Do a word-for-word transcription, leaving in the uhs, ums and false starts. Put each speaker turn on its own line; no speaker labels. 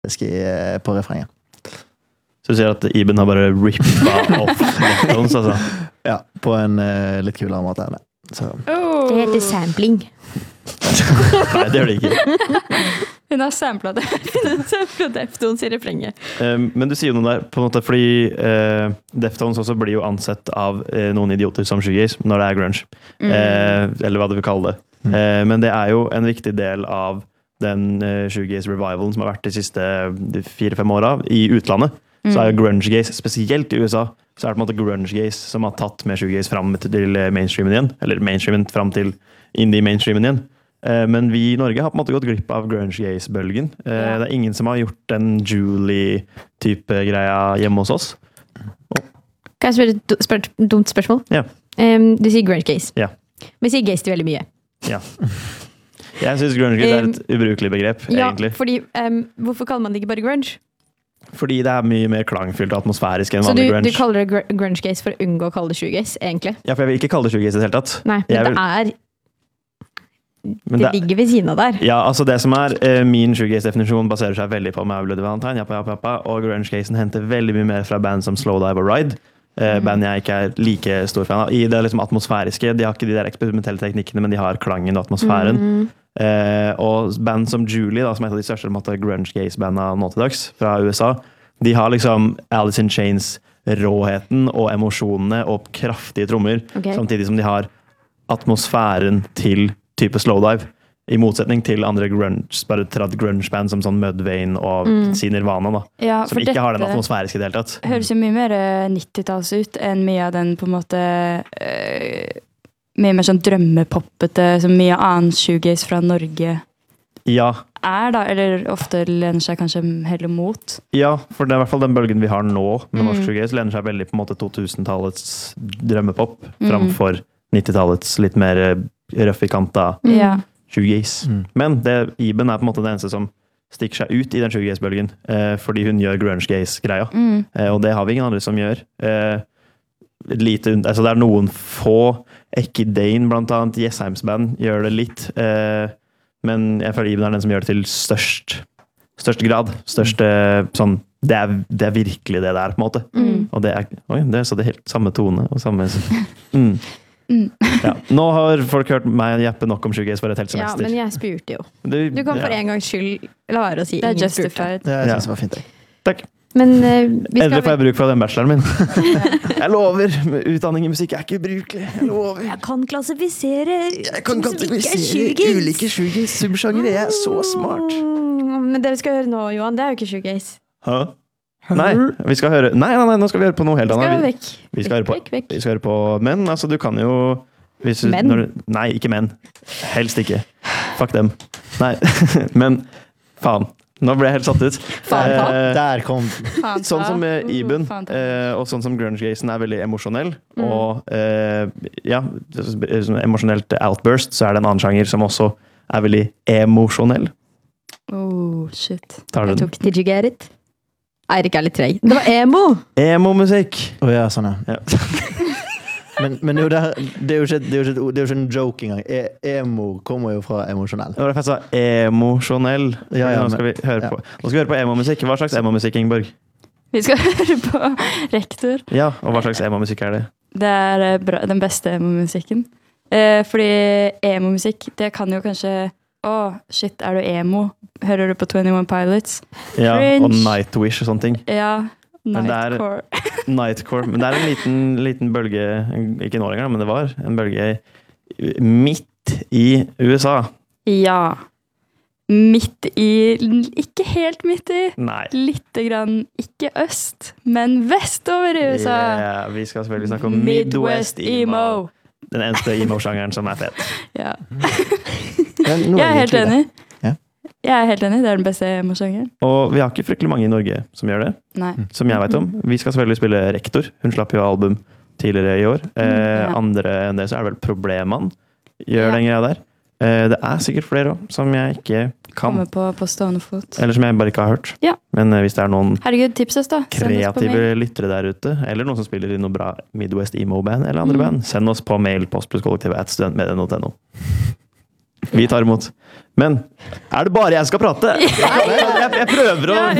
på refrenget.
Så du sier at Iben har bare rippet off Deftones, altså?
Ja, på en uh, litt kulere måte enn det. Så.
Oh.
Det heter sampling.
Nei, det gjør det ikke.
Hun har samplet det. Hun har samplet Deftones i refrenget.
Um, men du sier noe der, på en måte, fordi uh, Deftones også blir jo ansett av uh, noen idioter som shoegaze når det er grunge. Mm. Uh, eller hva du vil kalle det. Mm. Uh, men det er jo en viktig del av den uh, shoegaze-revivalen som har vært de siste fire-fem åra i utlandet. Så er jo grunge-gaze, spesielt i U S A, så er det på en måte grunge-gaze som har tatt med shoegaze fram til mainstreamen igjen, eller mainstreamen fram til indie-mainstreamen igjen. Men vi i Norge har på en måte gått glipp av grunge-gaze-bølgen. Ja. Det er ingen som har gjort en Julie-type greia hjemme hos oss. Oh.
Kan jeg spørre et spør dumt spørsmål?
Ja.
Um, du sier grunge-gaze.
Ja.
Vi sier gaze til veldig mye.
Ja. Jeg synes grunge-gaze er et ubrukelig begrep,
ja,
egentlig.
Fordi, um, hvorfor kaller man det ikke bare grunge?
Fordi det er mye mer klangfylt og atmosfærisk enn
så
vanlig
du,
grunge.
Så du kaller det grunge-gaze for å unngå å kalle det shoegaze, egentlig?
Ja, for jeg vil ikke kalle det shoegaze i det hele tatt.
Nei, men
jeg
det
vil...
er...
Men
det,
det
ligger ved siden av der.
Ja, altså det som er uh, min shoegaze-definisjon baserer seg veldig på My Bloody Valentine, jappa, jappa, jappa, og grunge-gazen henter veldig mye mer fra band som Slowdive og Ride. Uh, mm. Band jeg ikke er like stor fan av. I det liksom atmosfæriske, de har ikke de der eksperimentelle teknikkene, men de har klangen og atmosfæren. Mm. Uh, og band som Julie, da, som er et av de største grunge-gaze-bandene nå til dags, fra U S A, de har liksom Alice in Chains råheten og emosjonene og kraftige trommer, okay. Samtidig som de har atmosfæren til type Slowdive, i motsetning til andre grunge, bare trad grunge-band som sånn Mudvayne og mm. Nirvana, da,
ja,
som ikke har den atmosfæriske i det hele tatt.
Høres jo mye mer nittitalls ut enn mye av den på en måte øh, mye mer sånn drømmepoppete, som mye annen shoegaze fra Norge.
Ja.
Er da, eller ofte lener seg kanskje heller mot.
Ja, for det er i hvert fall den bølgen vi har nå med norsk mm. shoegaze, lener seg veldig på en måte to-tusen-tallets drømmepop, mm. framfor nitti-tallets litt mer røff i kanta
mm.
shoegaze. Mm. Men det, Iben er på en måte den eneste som stikker seg ut i den shoegaze-bølgen, eh, fordi hun gjør grunge-gaze-greia. Mm. Eh, og det har vi ingen andre som gjør. Eh, lite, altså det er noen få, Ekki Dane blant annet, Jesheims band gjør det litt, eh, men jeg føler Iben er den som gjør det til størst, største grad. Største, sånn, det, er, det er virkelig det det er, på en måte. Mm. Og det er, oi, det er så det er helt samme tone. Og samme, mm. Mm. Ja. Nå har folk hørt meg jeppe nok om shoegaze for et helt semester.
Ja, men jeg spurte jo.
Du,
du kan
ja.
for en gangs skyld la være å si
det er
ingen
justified.
spurte.
Ja, jeg synes det var fint. Jeg.
Takk.
Men uh, vi skal...
Endelig får jeg bruk for den bacheloren min. Jeg lover, utdanning i musikk er ikke ubrukelig. Jeg lover.
Jeg kan klassifisere
Jeg kan klassifisere ulike shoegaze-subsjangere. Jeg er så smart.
Men det vi skal høre nå, Johan, det er jo ikke shoegaze.
Hæ? Nei, vi skal høre Nei, nei, nei, nå skal vi høre på noe helt annet.
Vi skal vekk.
Vi skal høre på,
vekk, vekk.
Vi skal høre på Men, altså du kan jo hvis du,
menn?
Når, nei, ikke menn. Helst ikke. Fuck dem. Nei, men faen. Nå ble jeg helt satt ut.
Faen, faen.
Eh, Der kom
Faen,
sånn som eh, Iben,
faen,
eh, og sånn som grunge-gazen er veldig emosjonell, mm. og eh, ja, sånn emosjonelt outburst, så er det en annen sjanger som også er veldig emosjonell.
Oh, shit.
Tar du den?
Tok, did you get it? Eirik er litt treg. Det var emo!
Emo-musikk!
Å oh, ja, sånn ja.
Ja.
Men, men jo, det, er, det, er jo ikke, det, er jo ikke, det er jo ikke en joke engang. E, emo kommer jo fra emosjonell.
Det var derfor jeg sa emosjonell.
Ja, ja,
nå, skal vi høre
ja.
på, nå skal vi høre på emo-musikk. Hva slags emo-musikk, Ingeborg?
Vi skal høre på Rektor.
Ja, og hva slags emo-musikk er det?
Det er eh, bra, den beste emo-musikken. Eh, fordi emo-musikk, det kan jo kanskje... Å, oh, shit, er du emo? Hører du på twenty-one Pilots?
Ja,
Fringe.
og Nightwish og sånne ting.
Ja,
Men det er-
Nightcore.
Nightcore. Men det er en liten, liten bølge, ikke nå lenger, men det var en bølge midt i U S A.
Ja. Midt i, ikke helt midt i,
Nei.
litt grann, ikke øst, men vestover i U S A.
Yeah, vi skal selvfølgelig snakke om Midwest,
Midwest
emo.
emo.
Den eneste emo-sjangeren som er fet.
Ja.
Men nå
Jeg er helt
egentlig det.
enig.
Ja.
Jeg er helt enig, det er den beste emo-sjangeren.
Og vi har ikke fryktelig mange i Norge som gjør det,
Nei.
som jeg vet om. Vi skal selvfølgelig spille Rektor. Hun slapp jo album tidligere i år. Eh,
ja.
Andre enn det så er det vel Probleman gjør
Ja.
den greia der. Eh, det er sikkert flere også, som jeg ikke kan.
Kommer på, på stående fot.
Eller som jeg bare ikke har hørt.
Ja.
Men eh, hvis det er noen
Herregud, tips oss da. Send oss på
kreative
mail.
lyttere der ute, eller noen som spiller i noe bra Midwest emo-band eller andre
Mm.
band, send oss på mail postplusskollektivet at studentmedien punktum no. Vi tar imot. Men er det bare jeg skal prate? Jeg, jeg, jeg prøver å